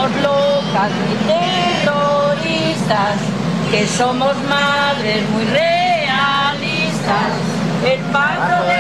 somos locas ni terroristas, que somos madres muy realistas. El paso de